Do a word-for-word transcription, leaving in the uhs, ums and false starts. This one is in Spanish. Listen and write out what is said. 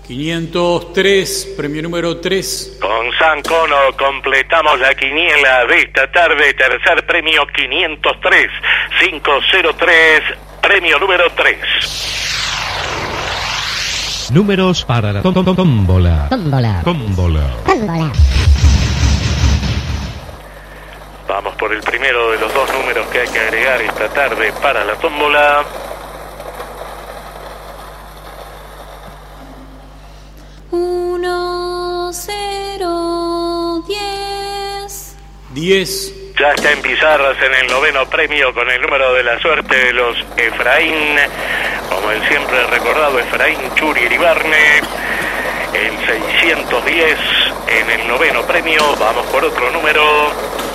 quinientos tres, premio número tres. Con San Cono completamos la quiniela de esta tarde. Tercer premio quinientos tres, quinientos tres, premio número tres. Números para la tómbola. Tómbola. Tómbola. Tómbola. Vamos por el primero de los dos números que hay que agregar esta tarde para la tómbola. Uno, cero, diez. diez. Ya está en pizarras en el noveno premio con el número de la suerte de los Efraín, como el siempre recordado Efraín Churi Iribarne. El seiscientos diez en el noveno premio. Vamos por otro número.